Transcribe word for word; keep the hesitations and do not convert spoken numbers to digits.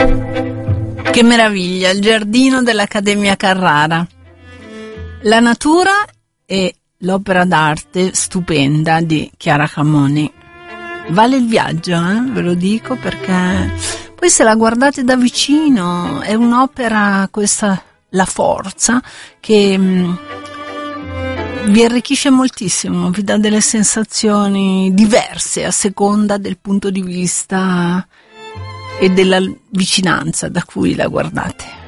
Che meraviglia, il giardino dell'Accademia Carrara. La natura e l'opera d'arte stupenda di Chiara Camoni. Vale il viaggio, eh? Ve lo dico, perché poi se la guardate da vicino è un'opera, questa, La Forza, che mh, vi arricchisce moltissimo, vi dà delle sensazioni diverse a seconda del punto di vista e della vicinanza da cui la guardate.